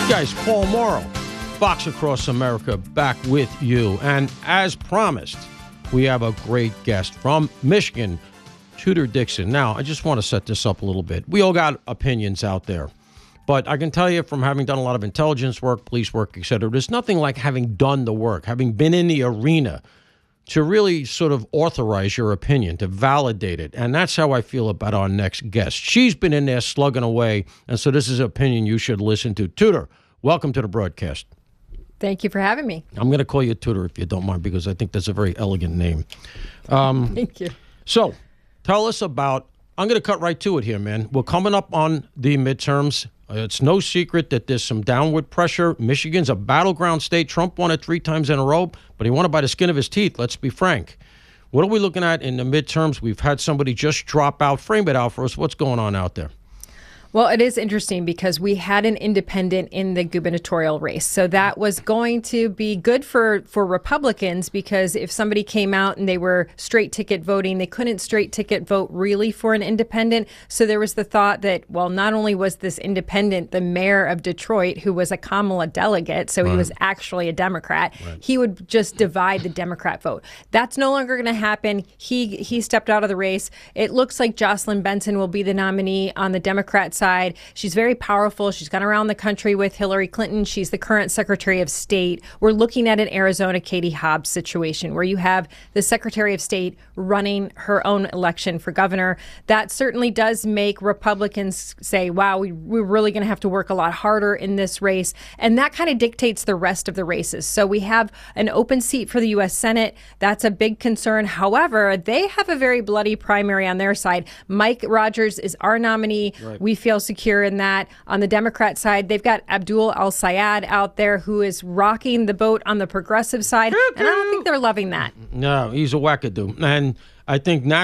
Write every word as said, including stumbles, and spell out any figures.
Guys, Paul Morrow, Fox Across America, back with you. And as promised, we have a great guest from Michigan, Tudor Dixon. Now, I just want to set this up a little bit. We all got opinions out there. But I can tell you from having done a lot of intelligence work, police work, et cetera, there's nothing like having done the work, having been in the arena to really sort of authorize your opinion, to validate it. And that's how I feel about our next guest. She's been in there slugging away, and so this is an opinion you should listen to. Tudor, welcome to the broadcast. Thank you for having me. I'm going to call you Tudor if you don't mind, because I think that's a very elegant name. Um, Thank you. So, tell us about, I'm going to cut right to it here, man. We're coming up on the midterms. It's no secret that there's some downward pressure. Michigan's a battleground state. Trump won it three times in a row, but he won it by the skin of his teeth, let's be frank. What are we looking at in the midterms? We've had somebody just drop out. Frame it out for us. What's going on out there? Well, it is interesting because we had an independent in the gubernatorial race. So that was going to be good for, for Republicans, because if somebody came out and they were straight ticket voting, they couldn't straight ticket vote really for an independent. So there was the thought that, well, not only was this independent the mayor of Detroit, who was a Kamala delegate, so right. he was actually a Democrat, right. he would just divide the Democrat vote. That's no longer going to happen. He, he stepped out of the race. It looks like Jocelyn Benton will be the nominee on the Democrat side. She's very powerful. She's gone around the country with Hillary Clinton. She's the current Secretary of State. We're looking at an Arizona Katie Hobbs situation where you have the Secretary of State running her own election for governor. That certainly does make Republicans say, wow, we, we're really going to have to work a lot harder in this race. And that kind of dictates the rest of the races. So we have an open seat for the U S Senate. That's a big concern. However, they have a very bloody primary on their side. Mike Rogers is our nominee. Right. We feel secure in that. On the Democrat side, they've got Abdul El-Sayed out there, who is rocking the boat on the progressive side. And I don't think they're loving that. No, he's a wackadoo. And I think